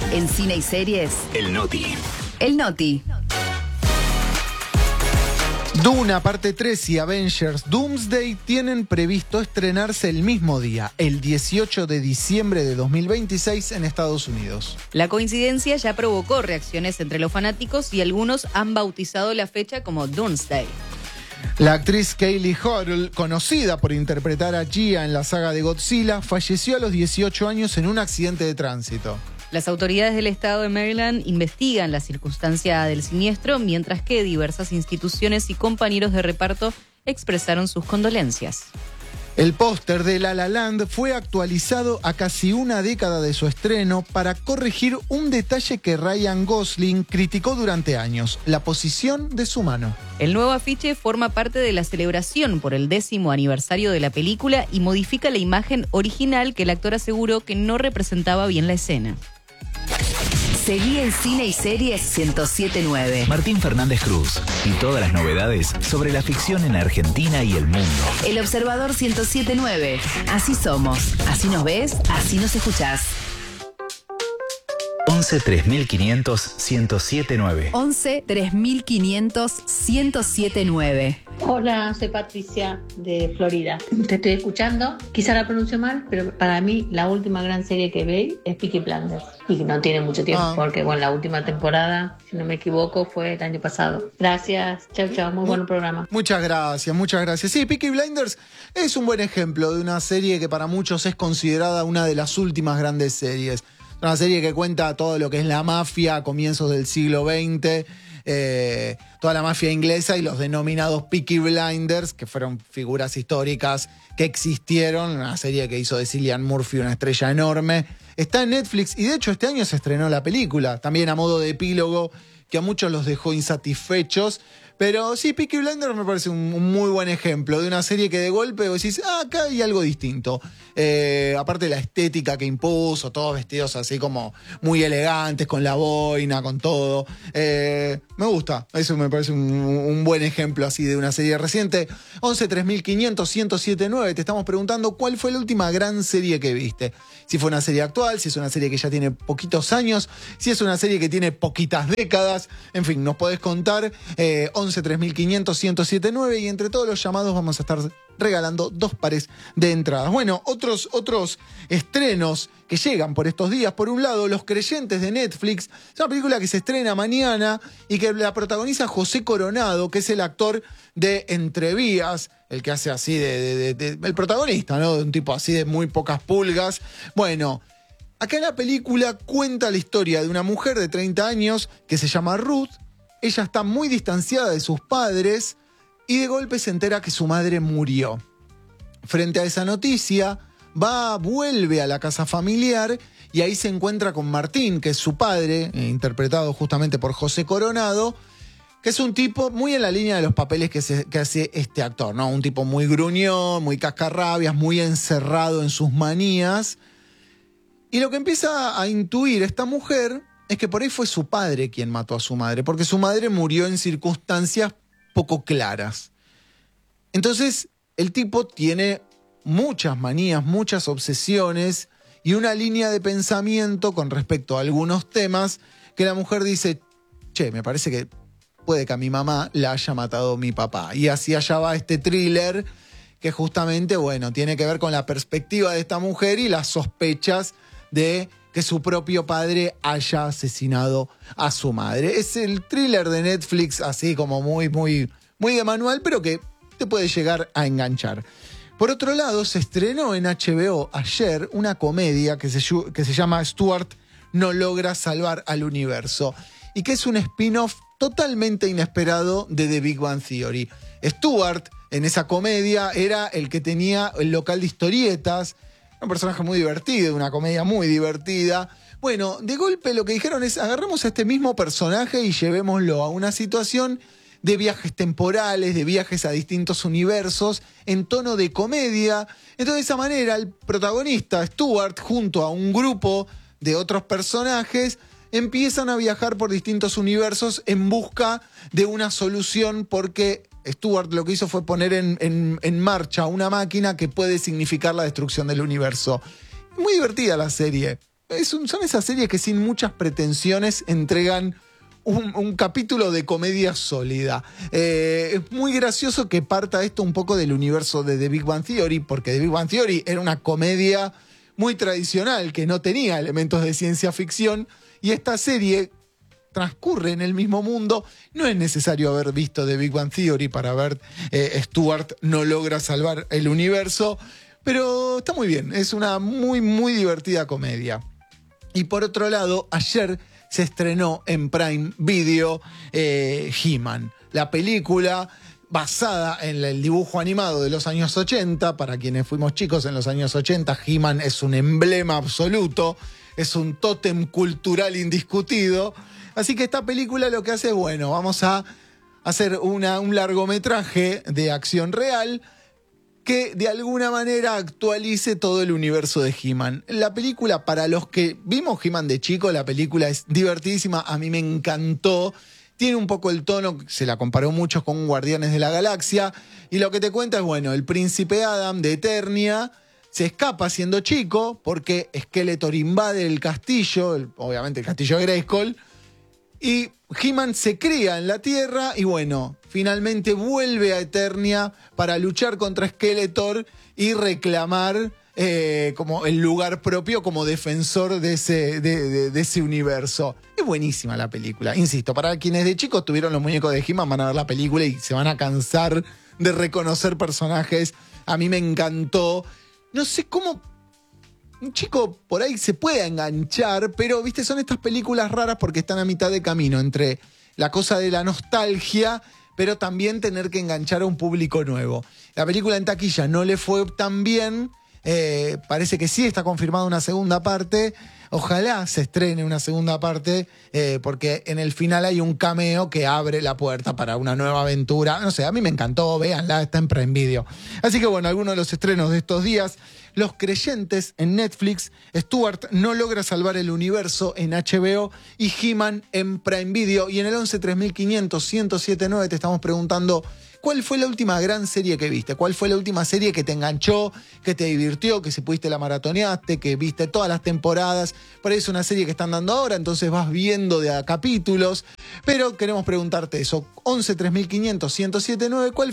En cine y series, El Noti. El Noti. Duna parte 3 y Avengers Doomsday tienen previsto estrenarse el mismo día, el 18 de diciembre de 2026 en Estados Unidos. La coincidencia ya provocó reacciones entre los fanáticos y algunos han bautizado la fecha como Doomsday. La actriz Kaylee Horrell, conocida por interpretar a Gia en la saga de Godzilla, falleció a los 18 años en un accidente de tránsito. Las autoridades del estado de Maryland investigan la circunstancia del siniestro, mientras que diversas instituciones y compañeros de reparto expresaron sus condolencias. El póster de La La Land fue actualizado a casi una década de su estreno para corregir un detalle que Ryan Gosling criticó durante años: la posición de su mano. El nuevo afiche forma parte de la celebración por el 10º aniversario de la película y modifica la imagen original que el actor aseguró que no representaba bien la escena. Seguí en Cine y Series 107.9. Martín Fernández Cruz y todas las novedades sobre la ficción en Argentina y el mundo. El Observador 107.9. Así somos. Así nos ves, así nos escuchás. 11 3500 1079. 11 3500 1079. Hola, soy Patricia de Florida. Te estoy escuchando. Quizá la pronuncio mal, pero para mí la última gran serie que vi es Peaky Blinders. Y no tiene mucho tiempo, porque bueno, la última temporada, si no me equivoco, fue el año pasado. Gracias. Chau, chau. Muy buen programa. Muchas gracias, muchas gracias. Sí, Peaky Blinders es un buen ejemplo de una serie que para muchos es considerada una de las últimas grandes series. Una serie que cuenta todo lo que es la mafia a comienzos del siglo XX, toda la mafia inglesa y los denominados Peaky Blinders, que fueron figuras históricas que existieron. Una serie que hizo de Cillian Murphy una estrella enorme. Está en Netflix y de hecho este año se estrenó la película, también a modo de epílogo, que a muchos los dejó insatisfechos. Pero sí, Peaky Blinders me parece un muy buen ejemplo de una serie que de golpe vos decís, acá hay algo distinto. Aparte de la estética que impuso, todos vestidos así como muy elegantes, con la boina, con todo. Me gusta, eso me parece un buen ejemplo así de una serie reciente. 11 3500 1079, te estamos preguntando cuál fue la última gran serie que viste. Si fue una serie actual, si es una serie que ya tiene poquitos años, si es una serie que tiene poquitas décadas. En fin, nos podés contar. 11 3500 1079 y entre todos los llamados vamos a estar regalando 2 pares de entradas. Bueno, otros estrenos que llegan por estos días. Por un lado, Los Creyentes de Netflix. Es una película que se estrena mañana y que la protagoniza José Coronado, que es el actor de Entrevías, el que hace así el protagonista, ¿no? De un tipo así de muy pocas pulgas. Bueno, acá en la película cuenta la historia de una mujer de 30 años que se llama Ruth. Ella está muy distanciada de sus padres y de golpe se entera que su madre murió. Frente a esa noticia, vuelve a la casa familiar y ahí se encuentra con Martín, que es su padre, interpretado justamente por José Coronado, que es un tipo muy en la línea de los papeles que hace este actor, ¿no? Un tipo muy gruñón, muy cascarrabias, muy encerrado en sus manías. Y lo que empieza a intuir esta mujer es que por ahí fue su padre quien mató a su madre, porque su madre murió en circunstancias poco claras. Entonces, el tipo tiene muchas manías, muchas obsesiones y una línea de pensamiento con respecto a algunos temas que la mujer dice, che, me parece que puede que a mi mamá la haya matado mi papá. Y así allá va este thriller que justamente, bueno, tiene que ver con la perspectiva de esta mujer y las sospechas de que su propio padre haya asesinado a su madre. Es el thriller de Netflix, así como muy de manual, pero que te puede llegar a enganchar. Por otro lado, se estrenó en HBO ayer una comedia que se llama Stuart no logra salvar al universo y que es un spin-off totalmente inesperado de The Big Bang Theory. Stuart, en esa comedia, era el que tenía el local de historietas. Un personaje muy divertido, una comedia muy divertida. Bueno, de golpe lo que dijeron es, agarremos a este mismo personaje y llevémoslo a una situación de viajes temporales, de viajes a distintos universos, en tono de comedia. Entonces, de esa manera, el protagonista, Stuart, junto a un grupo de otros personajes, empiezan a viajar por distintos universos en busca de una solución, porque Stuart lo que hizo fue poner en marcha una máquina que puede significar la destrucción del universo. Muy divertida la serie. son esas series que sin muchas pretensiones entregan un capítulo de comedia sólida. Es muy gracioso que parta esto un poco del universo de The Big Bang Theory, porque The Big Bang Theory era una comedia muy tradicional que no tenía elementos de ciencia ficción, y esta serie transcurre en el mismo mundo. No es necesario haber visto The Big Bang Theory para ver Stuart no logra salvar el universo, pero está muy bien, es una muy muy divertida comedia. Y por otro lado, ayer se estrenó en Prime Video He-Man, la película basada en el dibujo animado de los años 80. Para quienes fuimos chicos en los años 80, He-Man es un emblema absoluto, es un tótem cultural indiscutido. Así que esta película lo que hace es, bueno, vamos a hacer un largometraje de acción real que de alguna manera actualice todo el universo de He-Man. La película, para los que vimos He-Man de chico, la película es divertidísima, a mí me encantó. Tiene un poco el tono, se la comparó mucho con Guardianes de la Galaxia, y lo que te cuenta es, bueno, el príncipe Adam de Eternia se escapa siendo chico porque Skeletor invade el castillo, obviamente el castillo de Grayskull, y He-Man se cría en la Tierra y bueno, finalmente vuelve a Eternia para luchar contra Skeletor y reclamar como el lugar propio como defensor de ese universo. Es buenísima la película, insisto, para quienes de chicos tuvieron los muñecos de He-Man van a ver la película y se van a cansar de reconocer personajes. A mí me encantó. No sé cómo un chico por ahí se puede enganchar, pero viste, son estas películas raras porque están a mitad de camino entre la cosa de la nostalgia, pero también tener que enganchar a un público nuevo. La película en taquilla no le fue tan bien, parece que sí está confirmada una segunda parte. Ojalá se estrene una segunda parte, porque en el final hay un cameo que abre la puerta para una nueva aventura. No sé, a mí me encantó, véanla, está en Prime Video. Así que bueno, algunos de los estrenos de estos días: Los Creyentes en Netflix, Stuart no logra salvar el universo en HBO y He-Man en Prime Video. Y en el 11 3500 1079 te estamos preguntando: ¿cuál fue la última gran serie que viste? ¿Cuál fue la última serie que te enganchó, que te divirtió, que si pudiste la maratoneaste, que viste todas las temporadas? Por ahí es una serie que están dando ahora, entonces vas viendo de a capítulos. Pero queremos preguntarte eso. 11 3500 1079, ¿cuál